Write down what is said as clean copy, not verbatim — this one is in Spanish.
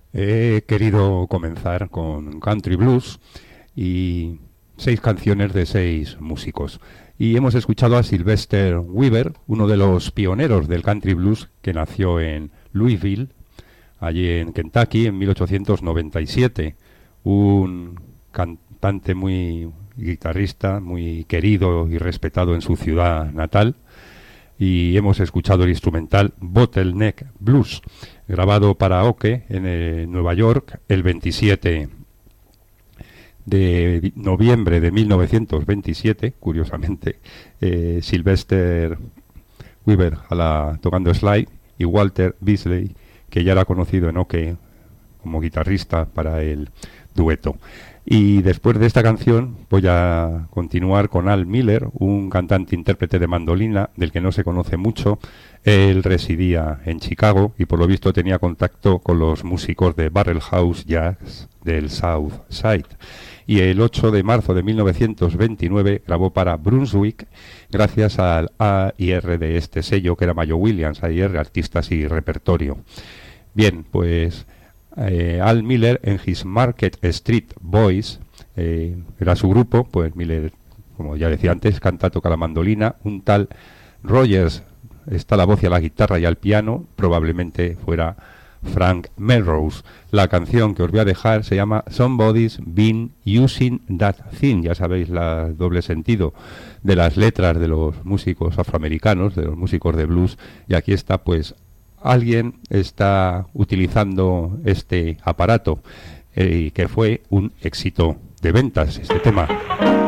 He querido comenzar con country blues y 6 canciones de 6 músicos. Y hemos escuchado a Sylvester Weaver, uno de los pioneros del country blues que nació en Louisville, allí en Kentucky, en 1897. Un cantante muy guitarrista, muy querido y respetado en su ciudad natal. Y hemos escuchado el instrumental Bottleneck Blues, grabado para Oke en Nueva York el 27 de noviembre de 1927, curiosamente. Sylvester Weaver tocando slide y Walter Beasley, que ya era conocido en Oke como guitarrista para el dueto. Y después de esta canción voy a continuar con Al Miller, un cantante intérprete de mandolina del que no se conoce mucho. Él residía en Chicago y por lo visto tenía contacto con los músicos de Barrel House Jazz del South Side. Y el 8 de marzo de 1929 grabó para Brunswick gracias al A&R de este sello, que era Mayo Williams, A&R, Artistas y Repertorio. Bien, pues Al Miller en His Market Street Boys, era su grupo. Pues Miller, como ya decía antes, canta, toca la mandolina. Un tal Rogers está la voz y a la guitarra y al piano, probablemente fuera Frank Melrose. La canción que os voy a dejar se llama Somebody's Been Using That Thing. Ya sabéis el doble sentido de las letras de los músicos afroamericanos, de los músicos de blues, y aquí está, pues alguien está utilizando este aparato, que fue un éxito de ventas, este tema.